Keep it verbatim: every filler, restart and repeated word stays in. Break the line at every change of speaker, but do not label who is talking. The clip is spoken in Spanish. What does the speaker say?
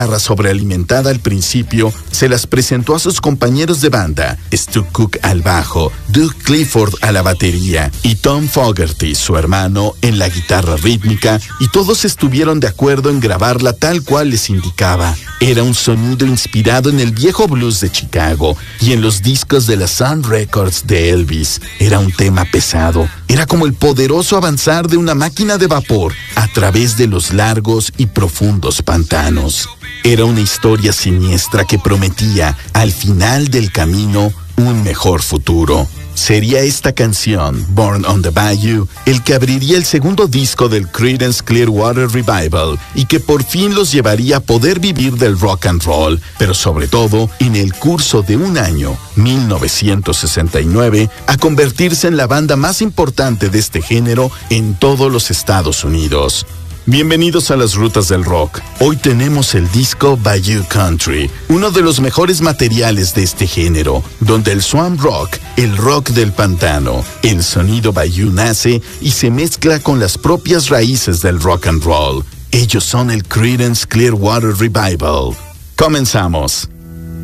sobrealimentada al principio, se las presentó a sus compañeros de banda, Stu Cook al bajo, Doug Clifford a la batería y Tom Fogerty, su hermano, en la guitarra rítmica, y todos estuvieron de acuerdo en grabarla tal cual les indicaba. Era un sonido inspirado en el viejo blues de Chicago y en los discos de la Sun Records de Elvis. Era un tema pesado. Era como el poderoso avanzar de una máquina de vapor a través de los largos y profundos pantanos. Era una historia siniestra que prometía, al final del camino, un mejor futuro. Sería esta canción, Born on the Bayou, el que abriría el segundo disco del Creedence Clearwater Revival y que por fin los llevaría a poder vivir del rock and roll, pero sobre todo, en el curso de un año, mil novecientos sesenta y nueve, a convertirse en la banda más importante de este género en todos los Estados Unidos. Bienvenidos a las rutas del rock. Hoy tenemos el disco Bayou Country, uno de los mejores materiales de este género, donde el swamp rock, el rock del pantano, el sonido Bayou nace y se mezcla con las propias raíces del rock and roll. Ellos son el Creedence Clearwater Revival. Comenzamos.